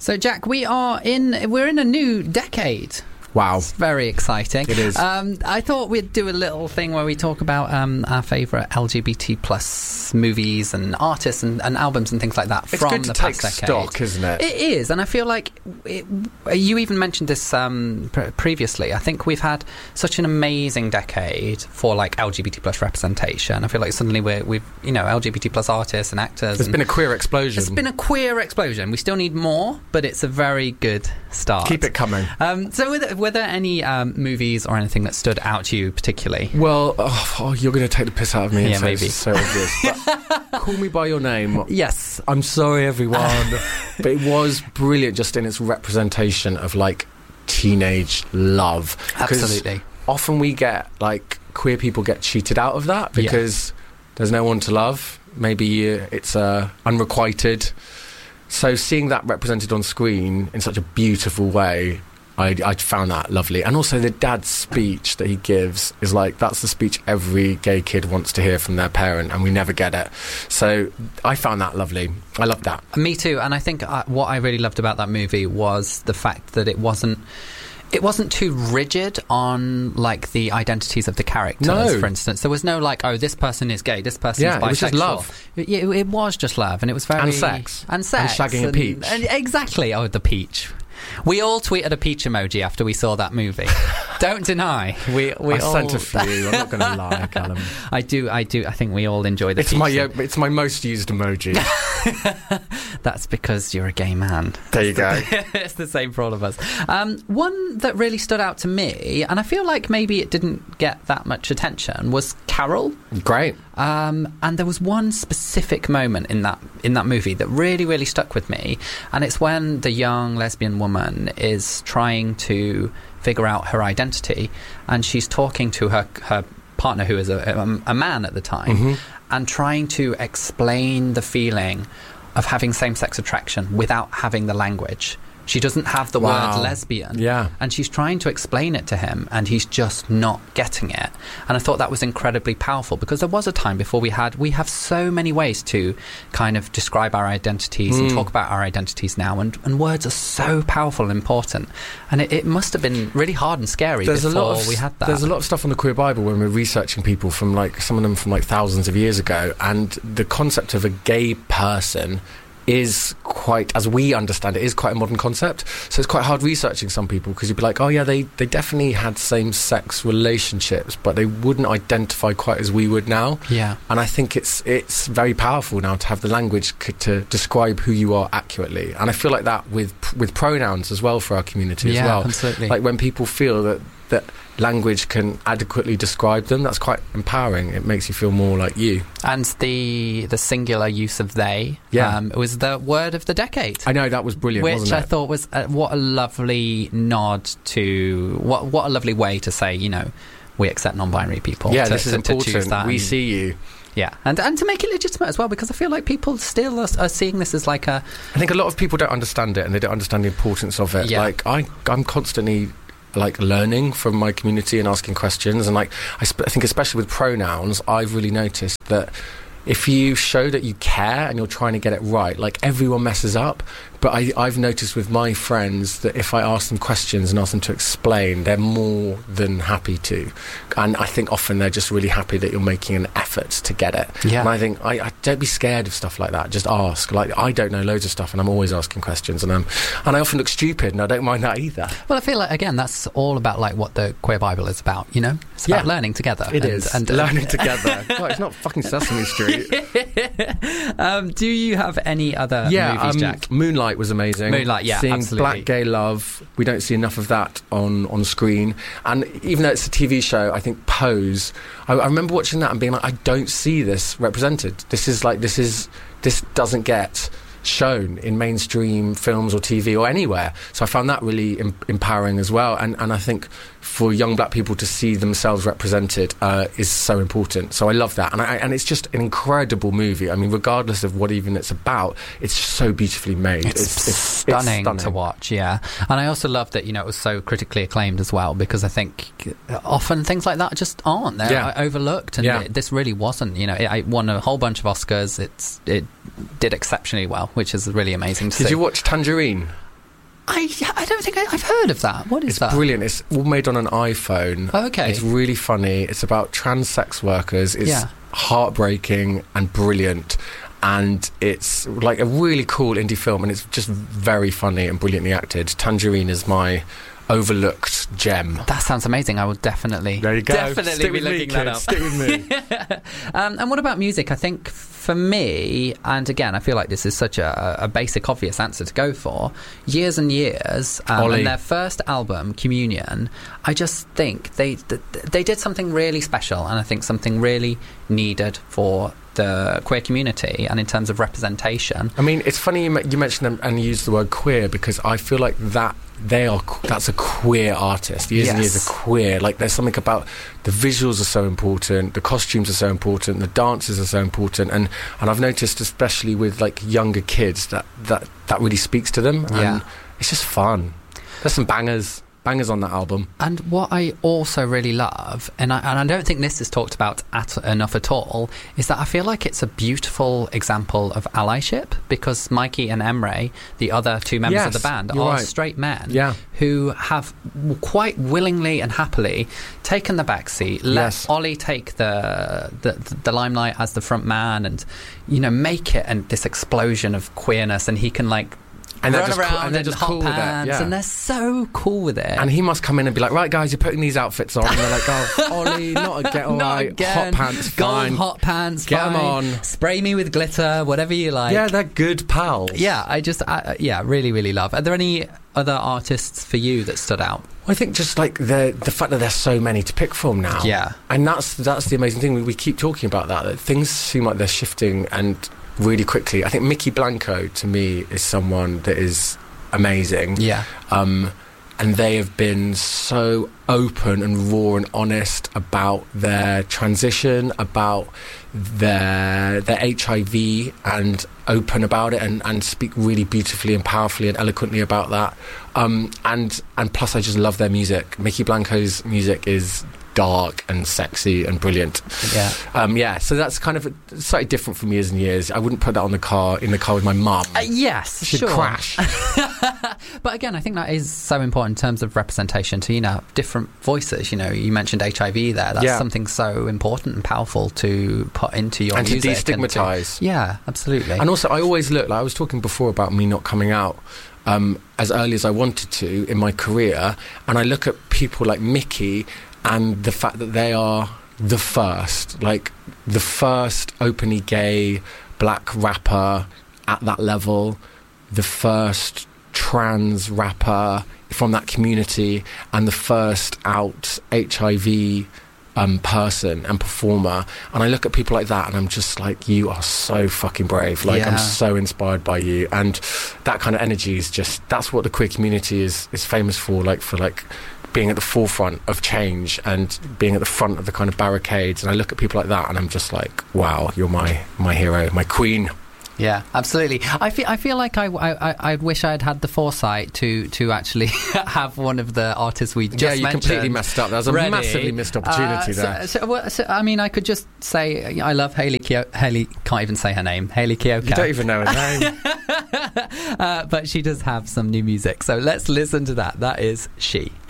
So, Jack, we're in a new decade. Wow. It's very exciting. It is. I thought we'd do a little thing where we talk about our favourite LGBT plus movies and artists and albums and things like that it's from good to the take past decade. stock, isn't it? It is, and I feel like you even mentioned this previously. I think we've had such an amazing decade for like LGBT plus representation. I feel like suddenly we've LGBT plus artists and actors. There's been a queer explosion. It's been a queer explosion. We still need more, but it's a very good start. Keep it coming. So were there any movies or anything that stood out to you particularly? Well, you're going to take the piss out of me. Yeah, maybe. It's so obvious. But Call Me By Your Name. Yes. I'm sorry, everyone. But it was brilliant just in its representation of, like, teenage love. Absolutely. Often we get, like, queer people get cheated out of that because there's no one to love. Maybe it's unrequited. So seeing that represented on screen in such a beautiful way, I found that lovely. And also the dad's speech that he gives is like, that's the speech every gay kid wants to hear from their parent, and we never get it. So I found that lovely. I loved that. Me too. And I think what I really loved about that movie was the fact that it wasn't too rigid on, like, the identities of the characters. No. For instance, there was no, like, oh, this person is gay, this person is bisexual. It was just love. It was just love, and it was very... And sex. And sex. And shagging a peach. And exactly. Oh, the peach. We all tweeted a peach emoji after we saw that movie. Don't deny. I sent a few. I'm not going to lie, Callum. I do. I think we all enjoy the peach. It's my most used emoji. That's because you're a gay man. There you go. It's the same for all of us. One that really stood out to me, and I feel like maybe it didn't get that much attention, was Carol. Great. And there was one specific moment in that movie that really, really stuck with me, and it's when the young lesbian woman is trying to figure out her identity, and she's talking to her partner, who is a man at the time, and trying to explain the feeling of having same-sex attraction without having the language. She doesn't have the word lesbian. Yeah. And she's trying to explain it to him, and he's just not getting it. And I thought that was incredibly powerful, because there was a time before we have so many ways to kind of describe our identities and talk about our identities now, and words are so powerful and important. And it must have been really hard and scary we had that. There's a lot of stuff on the Queer Bible when we're researching people from, like, some of them from, like, thousands of years ago, and the concept of a gay person is quite, as we understand it, is quite a modern concept. So it's quite hard researching some people, because you'd be like, oh yeah, they definitely had same-sex relationships, but they wouldn't identify quite as we would now. Yeah. And I think it's very powerful now to have the language to describe who you are accurately. And I feel like that with pronouns as well for our community as well. Yeah, absolutely. Like when people feel that language can adequately describe them, that's quite empowering. It makes you feel more like you. And the singular use of they was the word of the decade. I know, that was brilliant, which wasn't it? I thought was what a lovely nod to what a lovely way to say, we accept non-binary people. Yeah, this is important. We see you. Yeah, and to make it legitimate as well, because I feel like people still are seeing this as like a... I think a lot of people don't understand it, and they don't understand the importance of it. Yeah. Like, I'm constantly, like, learning from my community and asking questions, and, like, I think especially with pronouns, I've really noticed that if you show that you care and you're trying to get it right, like, everyone messes up, but I've noticed with my friends that if I ask them questions and ask them to explain, they're more than happy to. And I think often they're just really happy that you're making an effort to get it. Yeah. And I think, I don't be scared of stuff like that. Just ask. Like, I don't know loads of stuff, and I'm always asking questions, and I often look stupid, and I don't mind that either. Well, I feel like, again, that's all about, like, what the Queer Bible is about, It's about learning together. It is. And learning together. God, it's not fucking Sesame Street. Do you have any other movies, Jack? Moonlight was amazing. Moonlight, yeah, seeing absolutely. Black gay love, we don't see enough of that on screen. And even though it's a TV show, I think Pose, I remember watching that and being like, I don't see this represented. This doesn't get shown in mainstream films or TV or anywhere. So I found that really empowering as well. And I think for young black people to see themselves represented is so important. So I love that. And it's just an incredible movie. I mean, regardless of what even it's about, it's just so beautifully made. It's stunning to watch, yeah. And I also love that, it was so critically acclaimed as well, because I think often things like that just aren't. They're overlooked. And this really wasn't. It won a whole bunch of Oscars. It did exceptionally well, which is really amazing to see. Did you watch Tangerine? I don't think I've heard of that. What is It's that? brilliant. It's all made on an iPhone. Oh, okay. It's really funny. It's about trans sex workers. It's heartbreaking and brilliant. And it's like a really cool indie film, and it's just very funny and brilliantly acted. Tangerine is my overlooked gem. That sounds amazing. I will definitely, There you go. definitely Stick be with me, looking that kid. up. Stick with me. And what about music? I think for me, and again, I feel like this is such a basic, obvious answer to go for. Years and Years, Ollie. and their first album, Communion, I just think they did something really special, and I think something really needed for the queer community and in terms of representation. I mean, it's funny you mentioned them and use the word queer, because I feel like that's a queer artist. Years and Years are queer. Like, there's something about the visuals are so important, the costumes are so important, the dances are so important, and I've noticed, especially with like younger kids, that really speaks to them. And it's just fun. There's some bangers on that album. And what I also really love, and I don't think this is talked about enough at all, is that I feel like it's a beautiful example of allyship, because Mikey and Emre, the other two members of the band, are right. straight men who have quite willingly and happily taken the back seat, let Ollie take the limelight as the front man, and make it this explosion of queerness, and he can like and run around and they're in just hot cool pants, with it. and they're so cool with it. And he must come in and be like, right, guys, you're putting these outfits on. And they're like, oh, Ollie, not again. All Not right, again. hot pants, Gold fine. hot pants, Get fine. them on. Spray me with glitter, whatever you like. Yeah, they're good pals. Yeah, I really, really love. Are there any other artists for you that stood out? I think just like the fact that there's so many to pick from now. Yeah. And that's the amazing thing. We keep talking about that things seem like they're shifting and really quickly. I think Mickey Blanco, to me, is someone that is amazing. Yeah. And they have been so open and raw and honest about their transition, about their HIV, and open about it, and speak really beautifully and powerfully and eloquently about that. And plus, I just love their music. Mickey Blanco's music is dark and sexy and brilliant. So that's kind of slightly different from Years and Years. I wouldn't put that in the car with my mum. Yes, She'd sure. crash. But again, I think that is so important in terms of representation to different voices. You mentioned HIV there. That's something so important and powerful to put into your and music to destigmatise. Yeah, absolutely. And also, I always look, like I was talking before about me not coming out as early as I wanted to in my career, and I look at people like Mickey and the fact that they are the first openly gay black rapper at that level, the first trans rapper from that community, and the first out HIV person and performer. And I look at people like that and I'm just like, you are so fucking brave. I'm so inspired by you. And that kind of energy is just, that's what the queer community is famous for, being at the forefront of change and being at the front of the kind of barricades. And I look at people like that and I'm just like, wow, you're my hero, my queen. Yeah, absolutely. I feel like I wish I had the foresight to actually have one of the artists we just mentioned. Yeah, you completely messed up. That was a massively missed opportunity there. So, I mean, I could just say I love Hayley can't even say her name. Hayley Kiyoko. You don't even know her name. But she does have some new music. So let's listen to that. That is She.